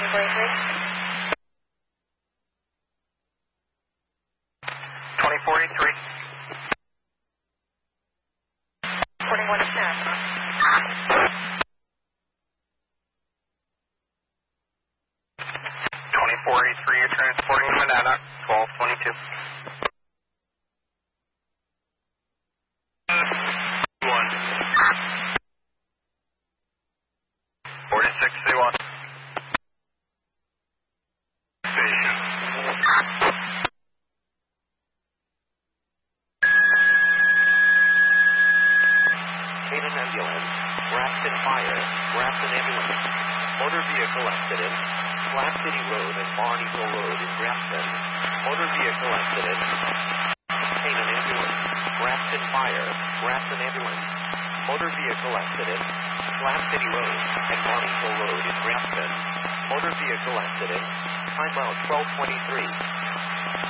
2483. 41 is now. 2483, you're transporting Monadnock, 1222. 4631. Canaan ambulance, Grafton fire, Grafton ambulance, motor vehicle accident, Flat City Road and Barneyville Road in Grafton, motor vehicle accident, Canaan ambulance, Grafton fire, Grafton ambulance, motor vehicle accident, Flat City Road and Barneyville Road in Grafton, motor vehicle accident, time out 1223.